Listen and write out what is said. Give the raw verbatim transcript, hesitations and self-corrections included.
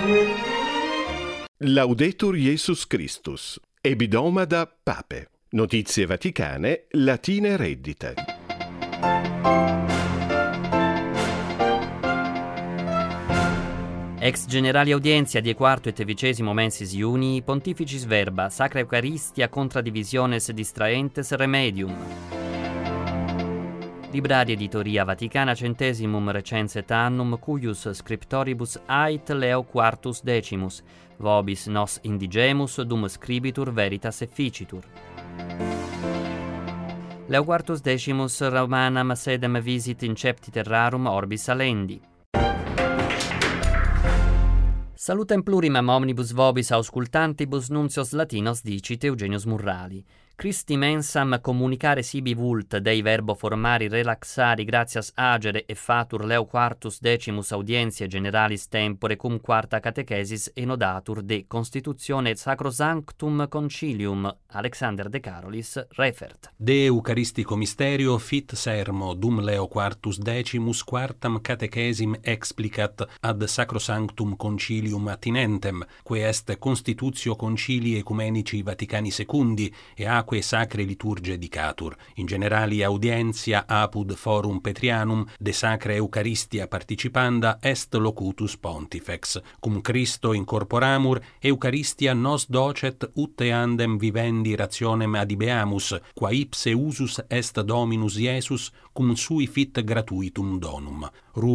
Laudetur Jesus Christus. Ebidomada Pape. Notizie vaticane, latine reddite. Ex generali audienzia die quarto et vicesimo mensis iuni, pontificis verba, sacra Eucharistia contra divisiones distraentes remedium. Libraria Editoria Vaticana centesimum recenset annum, cuius scriptoribus ait Leo quartus decimus, vobis nos indigemus dum scribitur veritas efficitur. Leo quartus decimus Romanam sedem visit incepti terrarum orbis alendi. Salutem plurimam omnibus vobis auscultantibus nuncios latinos dicit Eugenius Murrali. Christi mensam communicare sibi vult Dei verbo formari relaxari gratias agere e fatur Leo quartus decimus audientiae generalis tempore cum quarta catechesis enodatur de constitutione Sacrosanctum Concilium. Alexander de Carolis refert. De Eucharistico Mysterio fit sermo dum Leo quartus decimus quartam catechesim explicat ad Sacrosanctum Concilium attinentem, quae est Constitutio Concilii Ecumenici Vaticani Secundi e aquae sacre liturgie dicatur. In generali audientia apud forum Petrianum de sacra Eucharistia participanda est locutus pontifex. Cum Christo incorporamur, Eucharistia nos docet ut eandem vivendi rationem adibeamus, qua ipse usus est Dominus Iesus, cum sui fit gratuitum donum.